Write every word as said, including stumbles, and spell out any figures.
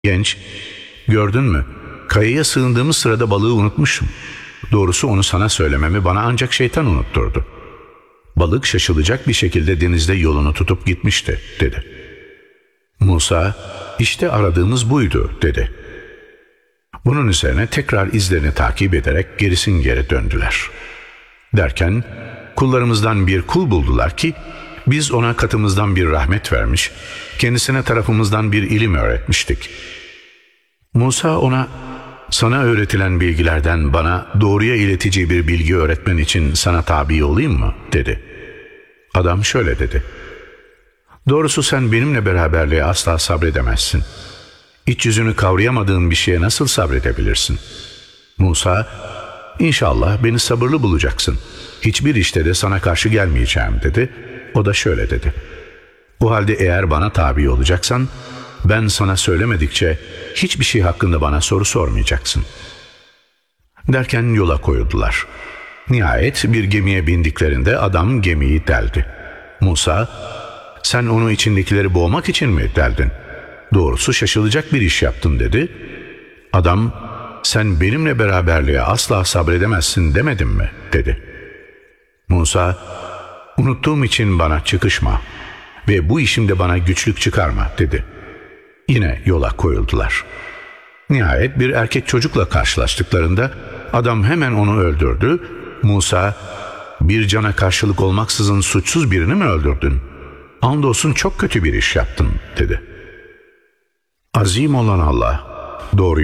Genç, gördün mü? Kayaya sığındığımız sırada balığı unutmuşum. Doğrusu onu sana söylememi bana ancak şeytan unutturdu. Balık şaşılacak bir şekilde denizde yolunu tutup gitmişti, dedi. Musa, işte aradığımız buydu, dedi. Bunun üzerine tekrar izlerini takip ederek gerisin geri döndüler. Derken kullarımızdan bir kul buldular ki biz ona katımızdan bir rahmet vermiş, kendisine tarafımızdan bir ilim öğretmiştik. Musa ona, sana öğretilen bilgilerden bana doğruya iletici bir bilgi öğretmen için sana tabi olayım mı, dedi. Adam şöyle dedi. Doğrusu sen benimle beraberliğe asla sabredemezsin. İç yüzünü kavrayamadığın bir şeye nasıl sabredebilirsin? Musa, İnşallah beni sabırlı bulacaksın. Hiçbir işte de sana karşı gelmeyeceğim, dedi. O da şöyle dedi. O halde eğer bana tabi olacaksan, ben sana söylemedikçe hiçbir şey hakkında bana soru sormayacaksın. Derken yola koyuldular. Nihayet bir gemiye bindiklerinde adam gemiyi deldi. Musa, sen onu içindekileri boğmak için mi deldin? Doğrusu şaşılacak bir iş yaptın, dedi. Adam, sen benimle beraberliğe asla sabredemezsin demedim mi, dedi. Musa, unuttuğum için bana çıkışma ve bu işimde bana güçlük çıkarma, dedi. Yine yola koyuldular. Nihayet bir erkek çocukla karşılaştıklarında adam hemen onu öldürdü. Musa, bir cana karşılık olmaksızın suçsuz birini mi öldürdün? Andolsun çok kötü bir iş yaptın, dedi. Azim olan Allah doğruyu